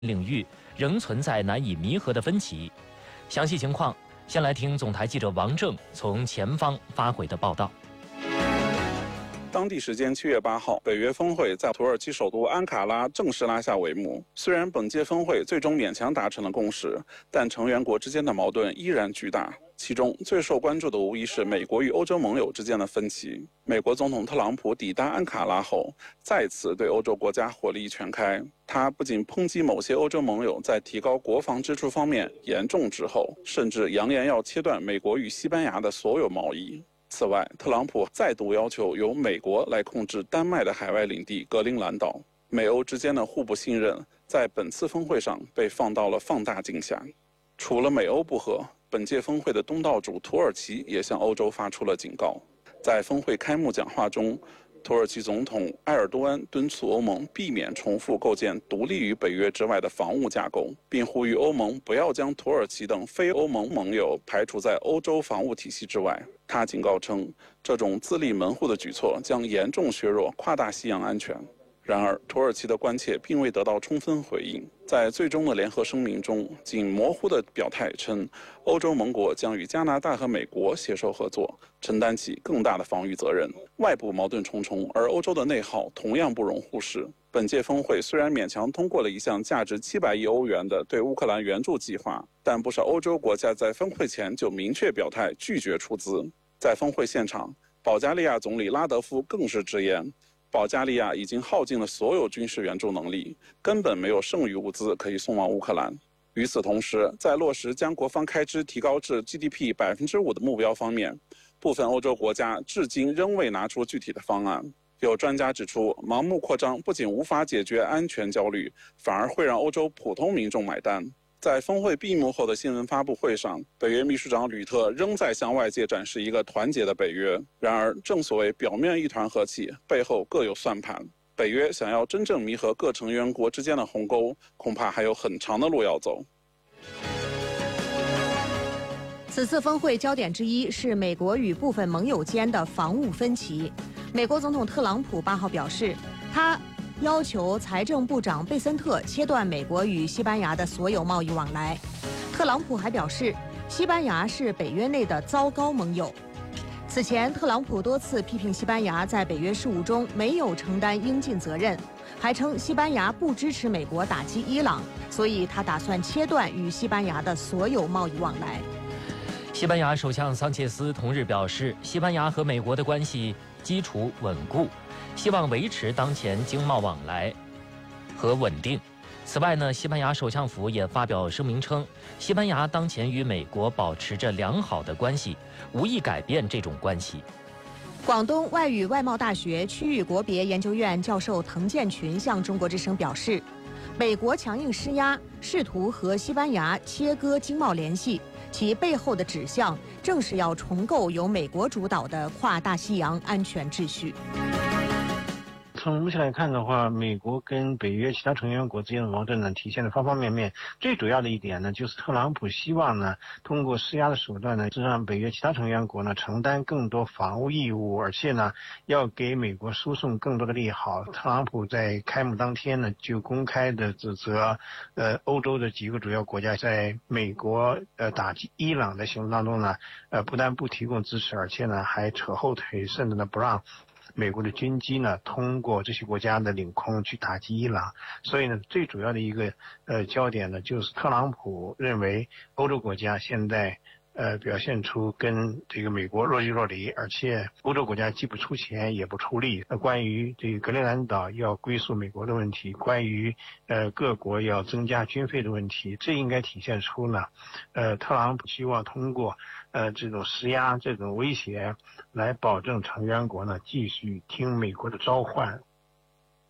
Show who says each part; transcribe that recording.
Speaker 1: 领域仍存在难以弥合的分歧。详细情况，先来听总台记者王正从前方发回的报道。
Speaker 2: 当地时间7月8号，北约峰会在土耳其首都安卡拉正式拉下帷幕。虽然本届峰会最终勉强达成了共识，但成员国之间的矛盾依然巨大。其中最受关注的无疑是美国与欧洲盟友之间的分歧。美国总统特朗普抵达安卡拉后，再次对欧洲国家火力全开。他不仅抨击某些欧洲盟友在提高国防支出方面严重滞后，甚至扬言要切断美国与西班牙的所有贸易。此外，特朗普再度要求由美国来控制丹麦的海外领地格陵兰岛。美欧之间的互不信任在本次峰会上被放到了放大镜下。除了美欧不和，本届峰会的东道主土耳其也向欧洲发出了警告。在峰会开幕讲话中，土耳其总统埃尔多安敦促欧盟避免重复构建独立于北约之外的防务架构，并呼吁欧盟不要将土耳其等非欧盟盟友排除在欧洲防务体系之外。他警告称，这种自立门户的举措将严重削弱跨大西洋安全。然而，土耳其的关切并未得到充分回应。在最终的联合声明中，仅模糊的表态称，欧洲盟国将与加拿大和美国携手合作，承担起更大的防御责任。外部矛盾重重，而欧洲的内耗同样不容忽视。本届峰会虽然勉强通过了一项价值700亿欧元的对乌克兰援助计划，但不少欧洲国家在峰会前就明确表态拒绝出资。在峰会现场，保加利亚总理拉德夫更是直言，保加利亚已经耗尽了所有军事援助能力，根本没有剩余物资可以送往乌克兰。与此同时，在落实将国防开支提高至 GDP 5%的目标方面，部分欧洲国家至今仍未拿出具体的方案。有专家指出，盲目扩张不仅无法解决安全焦虑，反而会让欧洲普通民众买单。在峰会闭幕后的新闻发布会上，北约秘书长吕特仍在向外界展示一个团结的北约。然而，正所谓表面一团和气，背后各有算盘。北约想要真正弥合各成员国之间的鸿沟，恐怕还有很长的路要走。
Speaker 3: 此次峰会焦点之一是美国与部分盟友间的防务分歧。美国总统特朗普8号表示，他要求财政部长贝森特切断美国与西班牙的所有贸易往来。特朗普还表示，西班牙是北约内的糟糕盟友。此前，特朗普多次批评西班牙在北约事务中没有承担应尽责任，还称西班牙不支持美国打击伊朗，所以他打算切断与西班牙的所有贸易往来。
Speaker 1: 西班牙首相桑切斯同日表示，西班牙和美国的关系基础稳固，希望维持当前经贸往来和稳定。此外呢，西班牙首相府也发表声明称，西班牙当前与美国保持着良好的关系，无意改变这种关系。
Speaker 3: 广东外语外贸大学区域国别研究院教授滕建群向中国之声表示，美国强硬施压，试图和西班牙切割经贸联系，其背后的指向正是要重构由美国主导的跨大西洋安全秩序。
Speaker 4: 从目前来看的话，美国跟北约其他成员国之间的矛盾呢，体现的方方面面。最主要的一点呢，就是特朗普希望呢，通过施压的手段呢，是让北约其他成员国呢承担更多防务义务，而且呢，要给美国输送更多的利好。特朗普在开幕当天呢，就公开的指责，欧洲的几个主要国家在美国打击伊朗的行动当中呢，不但不提供支持，而且呢还扯后腿，甚至呢不让美国的军机呢通过这些国家的领空去打击伊朗。所以呢，最主要的一个焦点呢，就是特朗普认为欧洲国家现在表现出跟这个美国若即若离，而且欧洲国家既不出钱也不出力。关于这个格陵兰岛要归属美国的问题，关于各国要增加军费的问题，这应该体现出呢特朗普希望通过这种施压、这种威胁来保证成员国呢继续听美国的召唤。